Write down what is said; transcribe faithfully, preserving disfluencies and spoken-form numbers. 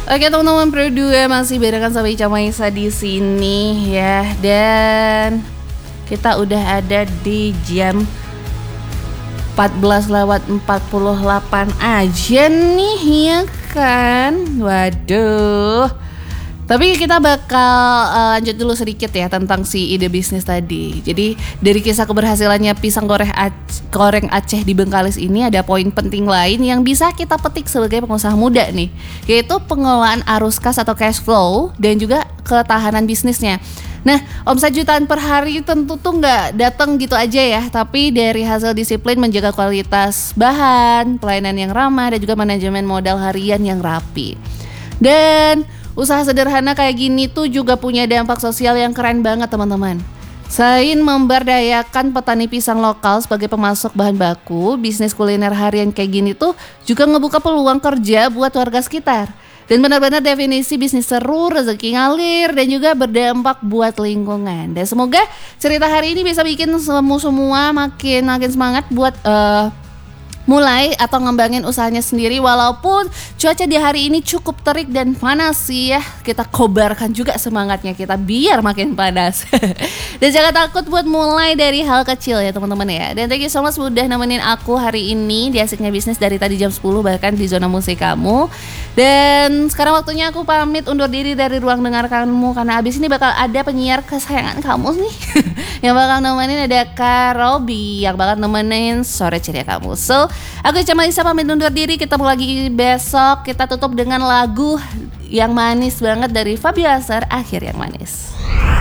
Oke teman-teman, Pro dua masih barengan sama Ica Maisa di sini ya, dan kita udah ada di jam empat belas lewat empat puluh delapan aja nih ya kan. Waduh. Tapi kita bakal uh, lanjut dulu sedikit ya tentang si ide bisnis tadi. Jadi dari kisah keberhasilannya pisang goreng Aceh, goreng Aceh di Bengkalis ini ada poin penting lain yang bisa kita petik sebagai pengusaha muda nih, yaitu pengelolaan arus kas atau cash flow dan juga ketahanan bisnisnya. Nah, omset jutaan per hari tentu tuh nggak datang gitu aja ya, tapi dari hasil disiplin menjaga kualitas bahan, pelayanan yang ramah, dan juga manajemen modal harian yang rapi. Dan usaha sederhana kayak gini tuh juga punya dampak sosial yang keren banget teman-teman. Selain memberdayakan petani pisang lokal sebagai pemasok bahan baku, bisnis kuliner harian kayak gini tuh juga ngebuka peluang kerja buat warga sekitar. Dan benar-benar definisi bisnis seru, rezeki ngalir, dan juga berdampak buat lingkungan. Dan semoga cerita hari ini bisa bikin semua-semua makin makin semangat buat uh, mulai atau ngembangin usahanya sendiri. Walaupun cuaca di hari ini cukup terik dan panas sih ya, kita kobarkan juga semangatnya kita biar makin panas. Dan jangan takut buat mulai dari hal kecil ya teman-teman ya. Dan thank you so much udah nemenin aku hari ini di Asiknya Bisnis dari tadi jam sepuluh bahkan di zona musik kamu. Dan sekarang waktunya aku pamit undur diri dari ruang dengar kamu, karena abis ini bakal ada penyiar kesayangan kamu nih yang bakal nemenin, ada Kak Robi yang bakal nemenin sore ceria kamu. So aku Ica Maisa pamit undur diri, ketemu lagi besok. Kita tutup dengan lagu yang manis banget dari Fabio Azhar, Akhir Yang Manis.